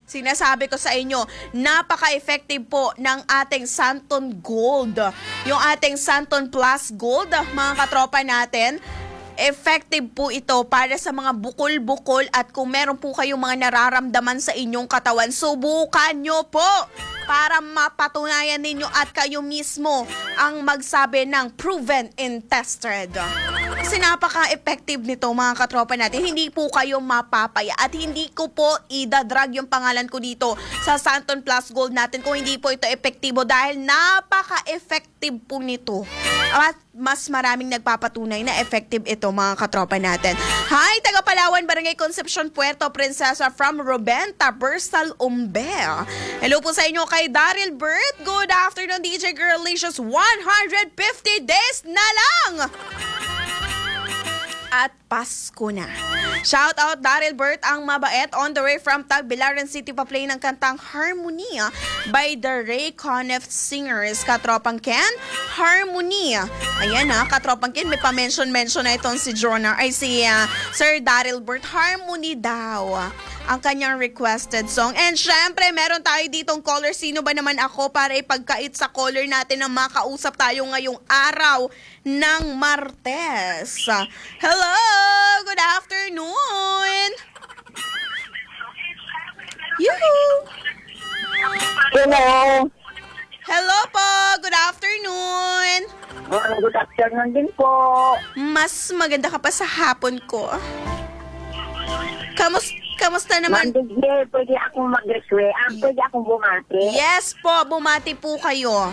Sinasabi ko sa inyo, napaka-effective po ng ating Santon Gold. Yung ating Santon Plus Gold, mga katropa natin, effective po ito para sa mga bukol-bukol at kung meron po kayong mga nararamdaman sa inyong katawan, subukan nyo po para mapatunayan ninyo at kayo mismo ang magsabi ng proven and tested. Kasi napaka-effective nito mga katropa natin. Hindi po kayo mapapaya at hindi ko po idadrag yung pangalan ko dito sa Santon Plus Gold natin kung hindi po ito epektibo dahil napaka-effective po nito. At mas maraming nagpapatunay na effective ito mga katropa natin. Hi, taga Palawan, Barangay Concepcion, Puerto Princesa from Robenta, Bersal, Umbe. Hello po sa inyo kay Daryl Bert. Good afternoon, DJ Girlicious. 150 days na lang! At Pasko na. Shout out Daryl Bert, ang mabait, on the way from Tagbilaran City pa play ng kantang Harmonia by the Ray Conniff Singers. Katropang Ken, Harmonia. Ayan Katropang Ken, may pa-mention na itong si Jonah, ay si Sir Daryl Bert. Harmony daw ang kanyang requested song. And syempre, meron tayo ditong caller. Sino ba naman ako para ipagkait sa caller natin na makausap tayo ngayong araw ng Martes? Hello! Good afternoon! Yoo-hoo! Hello! Hello po! Good afternoon! Good afternoon din po. Mas maganda ka pa sa hapon ko. Kamusta naman? Ma'am Digil, pwede akong mag-request. Pwede akong bumati. Yes po, bumati po kayo.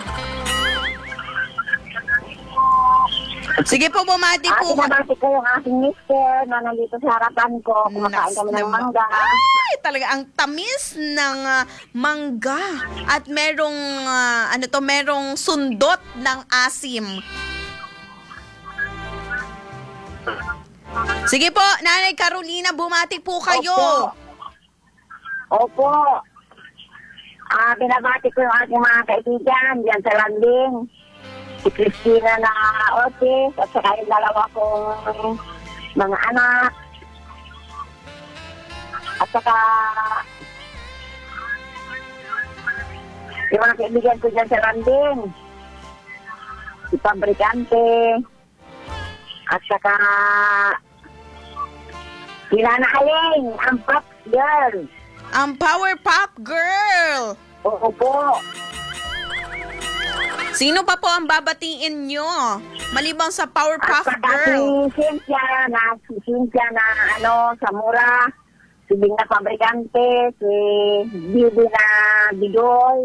Sige po, bumati po. Bumati ko yung aking mister na nandito sa harapan ko. Kumakain kami ng mangga. Ay, talaga ang tamis ng mangga. At merong, merong sundot ng asim. Sige po, Nanay Carolina, bumati po kayo. Opo. Binabati ko yung aking mga kaibigan diyan sa landing. Si Christina na Otis at saka yung dalawa kong mga anak. At saka yung mga kaibigan ko diyan sa landing. Si Pabrikante. At saka sila na Aling, ang pop girl. Ang Power Pop Girl. Oo po. Sino pa po ang babatiin nyo? Malibang sa Power Pop At saka Girl. si Cynthia na Samura, si Bing na Pabrikante, si Bibi na Bidoy.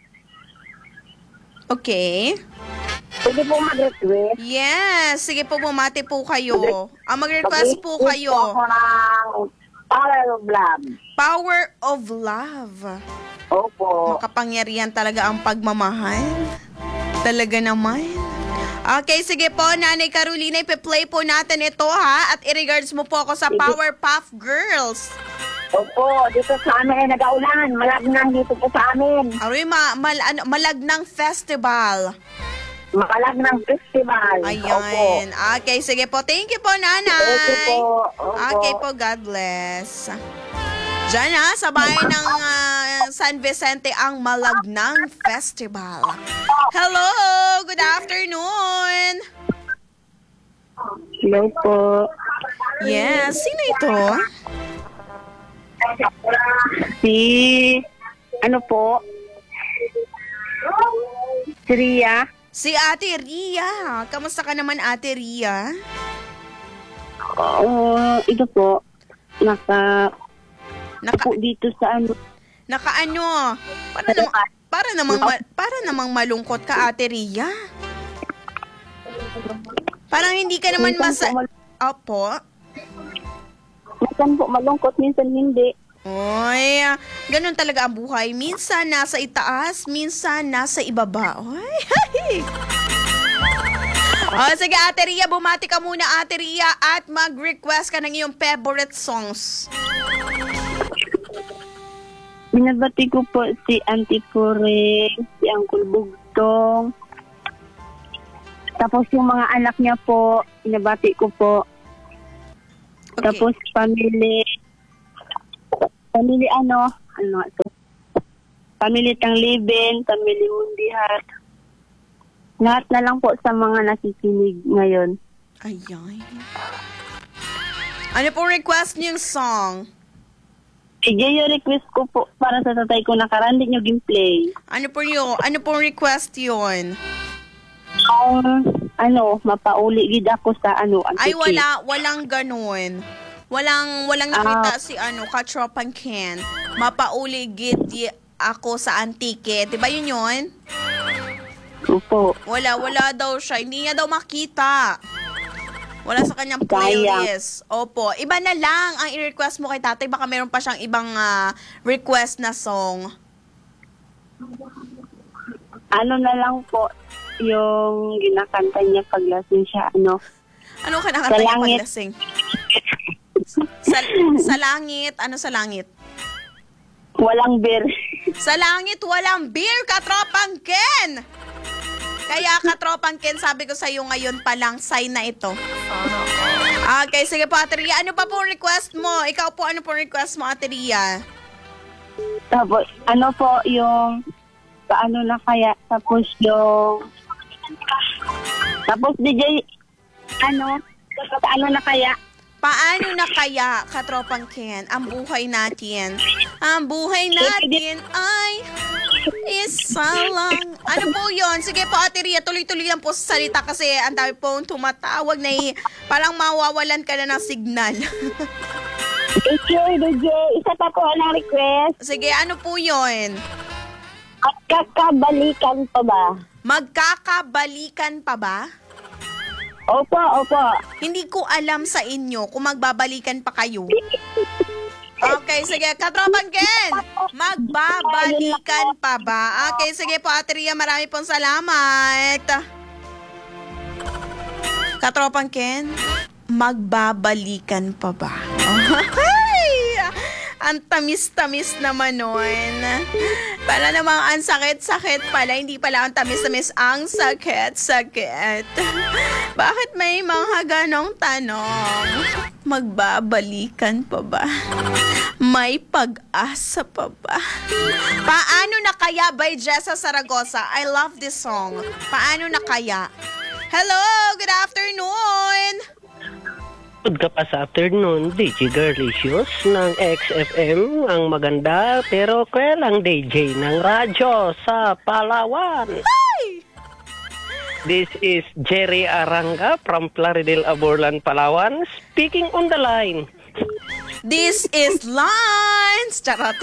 Okay. Pwede po mag-request. Yes, sige po, bumati po kayo. Mag-request po kayo. Ako ng Power of Love. Power of Love. Opo. Makapangyarihan talaga ang pagmamahal. Talaga naman. Okay, sige po, Nanay Carolina, ipi-play po natin ito at i-regards mo po ako sa Powerpuff Girls. Opo, dito sa amin ay nag-aulan. Malagnang dito po sa amin. Aroy, Malagnang Festival. Malagnang Festival. Ayan. Opo. Okay, sige po. Thank you po, Nanay. Thank you po. Opo. Okay po, God bless. Diyan sa bayan ng San Vicente ang Malagnang Festival. Hello, good afternoon. Hello po. Yes, sino ito? Ano po? Si Ria. Si Ate Ria. Kamusta ka naman, Ate Ria? Ito po. Po dito sa ano. Nakaano? Para namang malungkot ka, Ate Ria. Parang hindi ka naman Opo. Minsan po malungkot, minsan hindi. Oy, ganun talaga ang buhay. Minsan nasa itaas, minsan nasa ibaba. Oy, sige, Ate Ria, bumati ka muna, Ate Ria, at mag-request ka ng iyong favorite songs. Binabati ko po si Auntie Pure, si Uncle Bugtong. Tapos yung mga anak niya po, binabati ko po. Okay. Tapos family ito. Pamilitang Liben, Pamilya Mundihat. Lahat na lang po sa mga nakikinig ngayon. Ayan. Ano pong request niyong song? Yung request ko po para sa tatay ko nakaraan, di nyo gameplay. Ano pong request yun? Mapauli gid ako sa Ay, antike. walang ganun. Walang nakita si Katropang Ken. Mapauli gid ako sa antike. Diba yun? Opo. Wala daw siya. Hindi niya daw makita. Wala sa kanyang playlist. Opo. Iba na lang ang i-request mo kay tatay. Baka meron pa siyang ibang request na song. Ano na lang po yung ginakanta niya paglasing siya, Ano kinakanta Sa niya langit. paglasing? Sa langit. Ano sa langit? Walang beer. Sa langit, walang beer, Katropang Ken! Kaya, Katropang Ken, sabi ko sa'yo ngayon pa lang, sign na ito. Okay, sige po, Ate Ria. Ano pa pong request mo? Ikaw po, ano pong request mo, Ate Ria? Tapos, yung paano na kaya, tapos DJ, paano na kaya, Paano na kaya, Katropang Ken, ang buhay natin? Ang buhay natin ay isa lang. Ano po yun? Sige po, Ate Ria, tuloy-tuloy lang po sa salita kasi ang dami pong tumatawag na parang mawawalan ka na ng signal. DJ, isa pa po ang request. Sige, ano po yun? At kakabalikan pa ba? Magkakabalikan pa ba? Opo. Hindi ko alam sa inyo kung magbabalikan pa kayo. Okay, sige. Katropang Ken, magbabalikan pa ba? Okay, sige po, Ate Ria, marami pong salamat. Katropang Ken, magbabalikan pa ba? Ang tamis-tamis naman nun. Para namang ang sakit-sakit pala. Hindi pala ang tamis-tamis, ang sakit-sakit. Bakit may mga ganong tanong? Magbabalikan pa ba? May pag-asa pa ba? Paano na kaya by Jessa Saragosa? I love this song. Paano na kaya? Hello, good afternoon. Good ka pa sa afternoon, DJ Girlicious ng XFM, ang maganda pero kwelang DJ ng radyo sa Palawan. Hi! This is Jerry Aranga from Plaridel, Aborlan, Palawan, speaking on the line. This is Lines! Charot.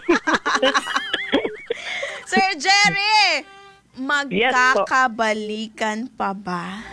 Sir Jerry, magkakabalikan pa ba?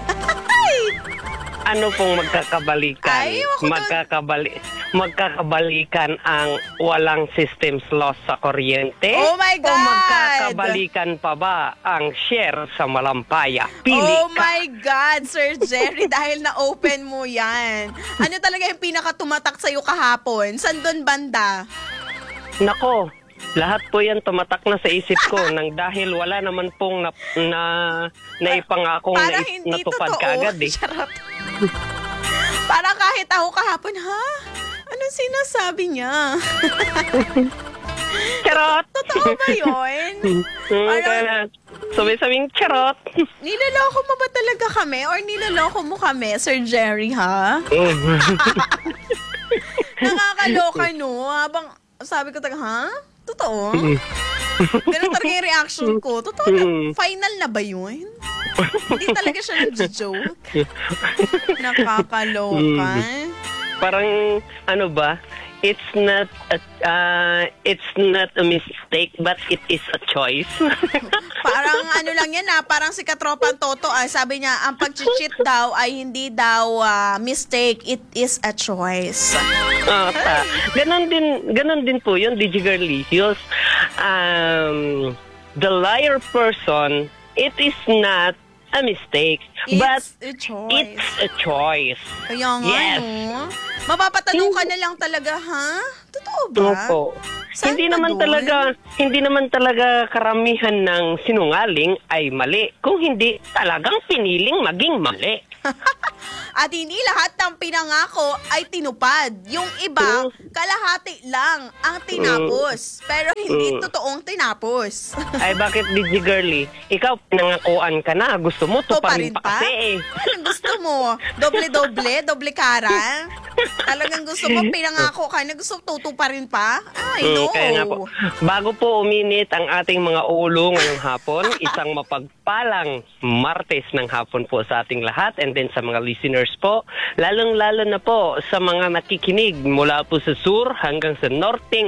Ano pong magkakabalikan? Ay, ako magkakabalikan ang walang systems loss sa kuryente? Oh my God! O magkakabalikan pa ba ang share sa malampaya? Pili Oh ka. my God, Sir Jerry, dahil na-open mo yan. Ano talaga yung pinaka-tumatak sa'yo kahapon? San doon banda? Nako, lahat po yan tumatak na sa isip ko nang dahil wala naman pong naipangakong Parang hindi natupad totoo. kaagad eh. Charot. Parang kahit ako kahapon, ha? Anong sinasabi niya? Charot! Totoo ba yun? Kaya sabi-sabing charot. Niloloko mo ba talaga kami? Or niloloko mo kami, Sir Jerry, ha? Nakakaloka, no? Habang sabi ko talaga, ha? Totoo? Ganun talaga yung reaction ko. Totoo na, final na ba yun? Hindi talaga siya nag-joke. Nakakaloka. Parang ano ba? It's not a mistake but it is a choice. Parang ano lang yan parang si Katropang Toto sabi niya ang pag-cheat daw ay hindi daw mistake, it is a choice. Ganon din po yun, DJ Girlicious. The liar person, it is not a mistake, but a choice. it's a choice. Kaya nga, Yes. no? Mapapatanong ka na lang talaga, ha? Totoo ba? Opo. Saan Hindi pa naman talaga karamihan ng sinungaling ay mali. Kung hindi, talagang piniling maging mali. At hindi lahat ng pinangako ay tinupad. Yung iba, kalahati lang ang tinapos. Pero hindi Mm. totoong tinapos. Ay, bakit DJ Girly? Ikaw, pinangakuan ka na. Gusto mo, To pa tuparin rin pa pa? kasi eh. Anong gusto mo? Doble-doble? Doble cara? Talagang gusto mo, pinangako ka na gusto tutuparin pa? Ay, no. Kaya nga po. Bago po uminit ang ating mga ulo ngayong hapon, isang mapagpalang Martes ng hapon po sa ating lahat and then sa mga listeners po, lalong-lalo na po sa mga nakikinig mula po sa sur hanggang sa norting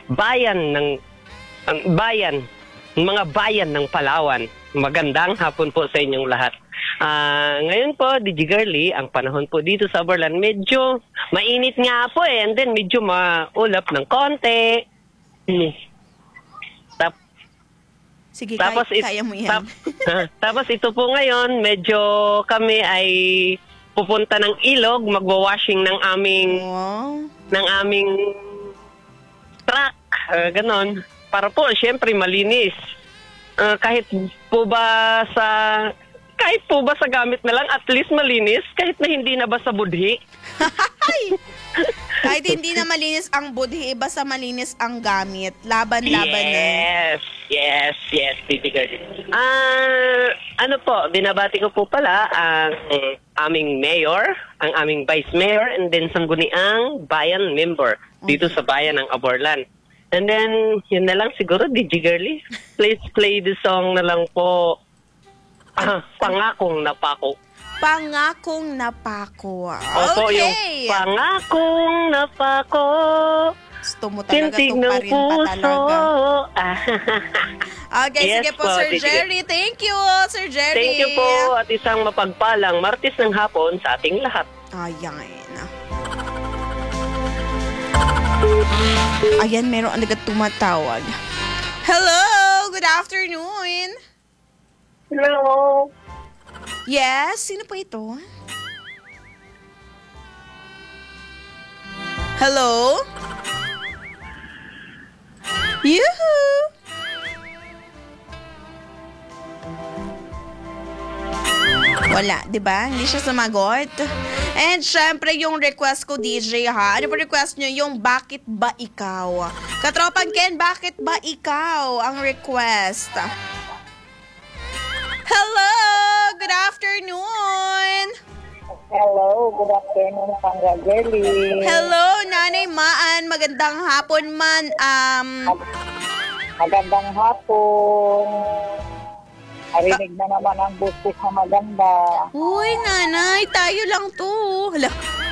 mga bayan ng Palawan. Magandang hapon po sa inyong lahat. Ngayon po, DJ Girly, ang panahon po dito sa Aborlan, medyo mainit nga po eh, and then medyo maulap ng konti. Sige, Tapos kaya mo yan. Tapos ito po ngayon, medyo kami ay pupunta ng ilog, magwa-washing ng aming truck, ganon. Para po, syempre, malinis. Kahit po ba sa gamit na lang, at least malinis, kahit na hindi na ba sa budhi. Kahit hindi na malinis ang budhi, iba sa malinis ang gamit. Laban-laban na. Yes, titigan. Ano po, binabati ko po pala ang aming mayor, ang aming vice mayor, and then sangguniang bayan member dito sa bayan ng Aborlan. And then, yun na lang siguro, DJ Girly. Please play the song na lang po. Pangakong Napako. Pangakong Napako. Opo, Okay. yung Pangakong Napako. Gusto mo talaga Tintig ng tuparin pa puso. talaga. Okay, Yes sige po, po, Sir sige. Jerry. Thank you, Sir Jerry. Thank you po at isang mapagpalang Martes ng hapon sa ating lahat. Ayan. Ayan, meron ang agad tumatawag. Hello! Good afternoon! Hello. Yes? Sino po ito? Hello? Yoo-hoo! Wala, di ba? Hindi siya sumagot. And syempre, yung request ko, DJ, ha? Ano po request nyo? Yung bakit ba ikaw? Katropang Ken, bakit ba ikaw ang request? Hello! Good afternoon! Hello, good afternoon, Sandra Girly. Hello, Nanay Maan. Magandang hapon man. Magandang hapon. Narinig na naman ang boses na maganda. Uy, Nanay, tayo lang to. Hala.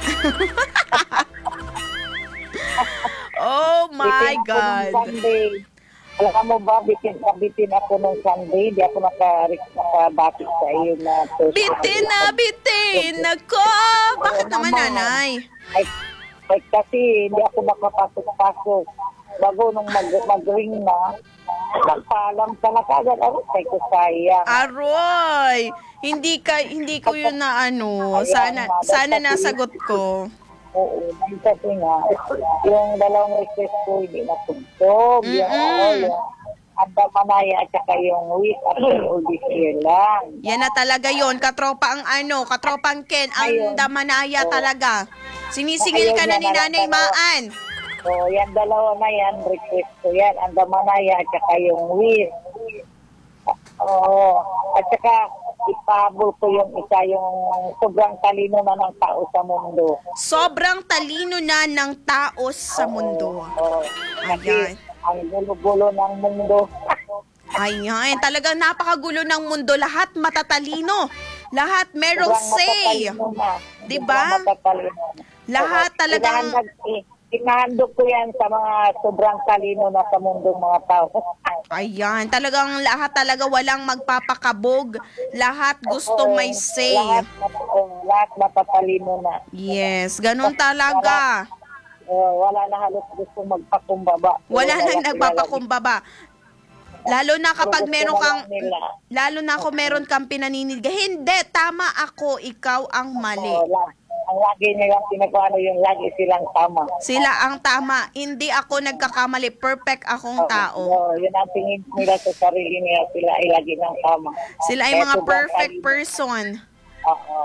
Oh my Bitin ako nung God. Sunday. Alam mo ba, bitin ako nung Sunday. Di ako nakabati sa iyo na Bitin na bitin ako. Bakit naman, Nanay? Ay, kasi hindi ako makapasok-pasok. Bago nung mag-ring na, nagpaalam ka na kagad. Ay, ko sayang. Aroy, hindi ko yun na ano. Sana nasagot ko. Oo, kasi nga, yung dalawang request ko hindi natugtog. Yung Anda Manaya at saka yung Wit at yung Odisir lang. Yan na talaga yon, katropa ang katropang Ken, ang Ayun. damanaya talaga. Sinisingil ka na ni Nanay Maan. So, yan dalawa na yan, request ko yan. Anda Manaya at saka yung Wit. Oo. At saka, ipahabol ko yung isa, yung sobrang talino na ng tao sa mundo. Sobrang talino na ng tao sa mundo. Oo. Kasi, Ayan. ang gulo-gulo ng mundo. Ayan, talagang napakagulo ng mundo. Lahat matatalino. Lahat merong Sobrang say. matatalino na. Diba? Sobrang matatalino. Lahat Oo. talagang... Inahandog ko yan sa mga sobrang talino na sa mundong mga tao. Ayan, talagang lahat talaga walang magpapakabog. Lahat gusto Oo, may say. Lahat matatalino na. Yes, ganun talaga. Wala na halos gusto magpakumbaba. Wala Wala nang nagpapakumbaba. Lalo na kapag meron kang, lalo na kung meron kang pinaninig. Hindi, tama ako, ikaw ang mali. Ang lagi nilang pinagkano yung lagi silang tama. Sila ang tama. Hindi ako nagkakamali. Perfect akong tao. Yun ang tingin nila sa sarili nila. Sila ay lagi ng tama. Sila ay Kaya mga sobrang perfect talino. person. Oo.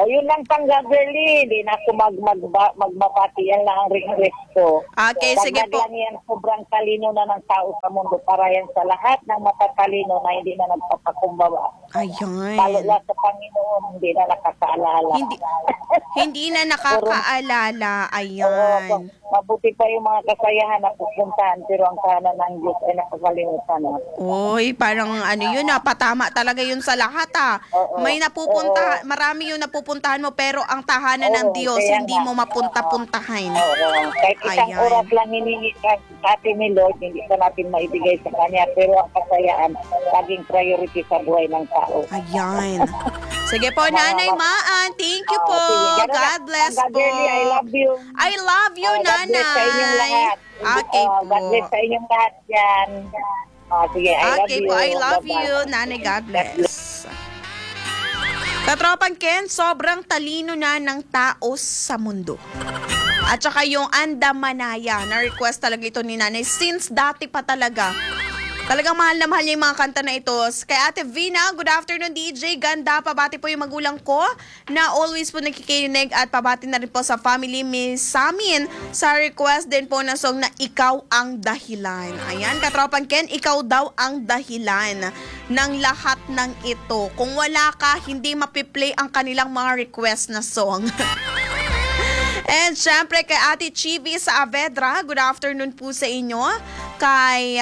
O yun lang tangga, girlie. Hindi na ako magbabati. Yan lang ang request ko. Okay, sige po. Lang yan, sobrang talino na ng tao sa mundo para yan sa lahat ng matatalino na hindi na nagpapakumbaba. Ayan. Lalo lang sa Panginoon, hindi na nakakaalala. Hindi na nakakaalala. Oo, Ayan. mabuti pa yung mga kasayahan na pupuntahan, pero ang kahanan ng Diyos ay nakakalimutan na. Uy, parang ano yun patama talaga yun sa lahat Oo. May napupunta, marami yung napupuntahan mo pero ang tahanan ng Oo, Diyos kaya hindi nga. mo mapunta-puntahan. Oo, kahit isang Ayan. oras lang hiningi sa atin ni Lord, hindi ka natin maibigay sa Kanya, pero ang kasayaan, laging priority sa buhay ng tao. Ayan. Sige po, Nanay Maan. Thank you po. Sige, ganun God na. bless Hanggang po. girlie, I love you. I love you, God bless sa inyong Nanay. lahat. Okay po. God bless sa inyong lahat dyan. Sige, I love Okay you. po, I love Bye-bye. you, Nanay. God bless. Katropang Ken, sobrang talino na ng tao sa mundo. At saka yung Andamanaya, na-request talaga ito ni Nanay since dati pa talaga. Talagang mahal na mahal niya yung mga kanta na ito. Kay Ate Vina, good afternoon DJ. Ganda, pabati po yung magulang ko na always po nakikinig at pabati na rin po sa family Miss Samin sa request din po ng song na Ikaw ang Dahilan. Ayan, Katropang Ken, ikaw daw ang dahilan ng lahat ng ito. Kung wala ka, hindi mapiplay ang kanilang mga request na song. And syempre kay Ate Chibi sa Avedra, good afternoon po sa inyo. Kay,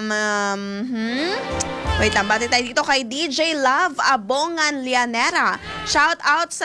wait lang, bati tayo dito kay DJ Love Abongan Lianera. Shout out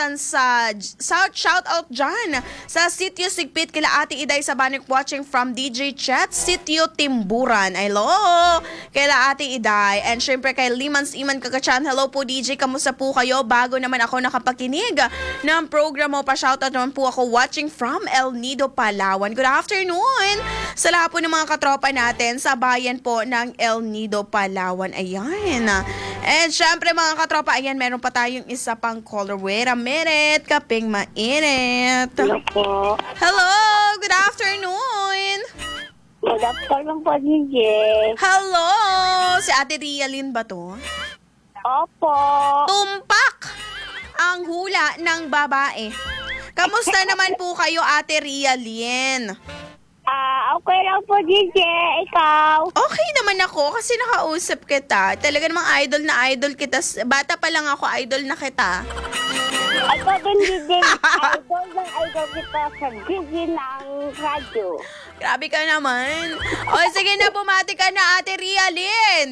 shout out dyan sa Sitio Sigpit kila Ate Iday Sabanik watching from DJ Chat, Sitio Timburan. Hello! Kila Ate Iday. And syempre kay Limans Iman Kakachan, hello po DJ, kamusta po kayo? Bago naman ako nakapakinig ng program mo, pa-shout out naman po ako watching from El Nido, Palawan. Good afternoon sa lahat po ng mga katropa natin sa bayan po ng El Nido, Palawan. Ayan. And syempre mga katropa, ayan, meron pa tayong isa pang caller. Wait a minute, kaping mainit. Hello po. Hello, good afternoon. Good afternoon po, DJ. Hello, si Ate Rialyn ba to? Opo. Tumpak ang hula ng babae. Kamusta naman po kayo, Ate Rialyn? Okay lang po, DJ. Ikaw? Okay naman ako kasi nakausap kita. Talaga namang idol na idol kita. Bata pa lang ako, idol na kita. Ako din, DJ. Idol ng idol kita sa DJ ng radyo. Grabe ka naman. O sige na, bumati ka na, Ate Rialyn.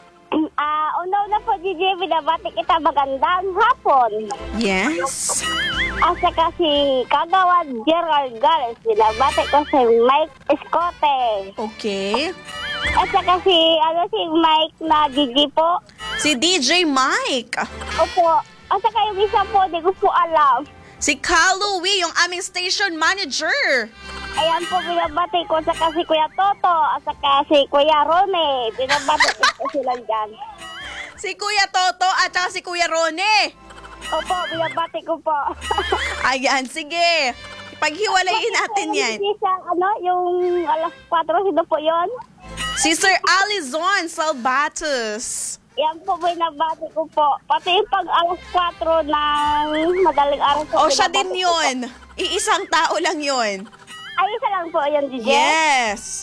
Una-una po, DJ. Binabati kita magandang hapon. Yes. Asa kasi Kagawad Gerald Gales. Binabati ko si Mike Escote. Okay. Asa kasi, si Mike na DJ po. Si DJ Mike. Opo. Asa kayo isa po, di ko po alam. Si Kaluwi, yung aming station manager. Ayan po, binabati ko sa kasi Kuya Toto, at saka si Kuya Rone. Binabati ko sila dyan. Si Kuya Toto at saka si Kuya Rone. Opo, binabati ko po. Ayan, sige. Paghiwalayin natin yan. Isang, yung alas 4, sino po yun? Si Sir Alizon Salvatus. Yan po, binabati ko po. Pati pag alas 4 ng madaling araw po. O siya din binabati ko po. yun. Iisang tao lang yun. Ay, isa lang po yun, DJ? Yes.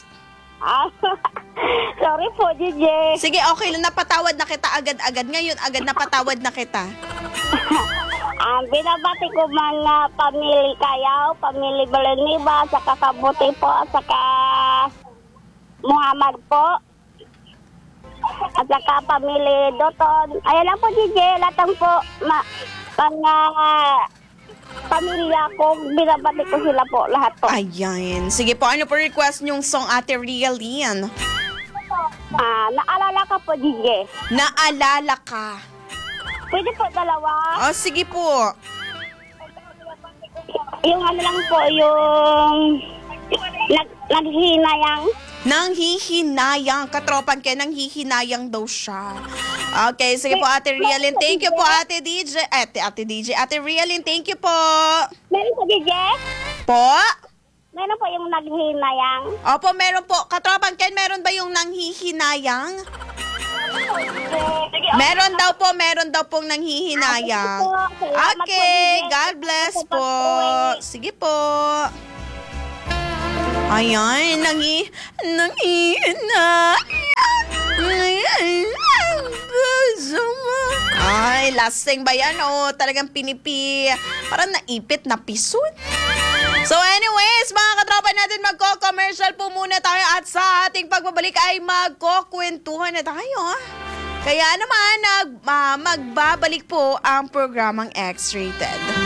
Sorry po, DJ. Sige, okay lang. Napatawad na kita agad-agad. Ngayon, agad napatawad na kita. Binabati ko mga pamilya Kayaw, pamilya Balaniba, saka Kabuti po, saka Muhammad po, at saka pamilya Doton. Ayan lang po, DJ. Latang po, mga pamilya ko, binabati ko sila po, lahat po. Ayan. Sige po, ano po request nyong song, Ate Rialyn? Naalala ka po, DJ. Naalala ka. Pwede po dalawa. O, sige po. Yung lang po, yung naghinayang. Nanghihinayang. Katropan kaya nanghihinayang daw siya. Okay, sige po, Ate Rialyn. Thank you po, Ate DJ. Ate Rialyn, thank you po. Meron po, DJ? Po? Meron po yung naghinayang. Opo, meron po. Katropan Ken, meron ba yung nanghihinayang? Sige, Meron daw pong nanghihinayang. Salamat po, Okay, DJ. God bless Sa po. pag-uwi. Sige po. Ayan, nanghihina. Ay, lasting ba yan? O, talagang pinipi. Parang naipit na pisot. So anyways, mga katropa natin, magko-commercial po muna tayo at sa ating pagbabalik ay magkukwentuhan na tayo. Kaya naman, magbabalik po ang programang X-Rated.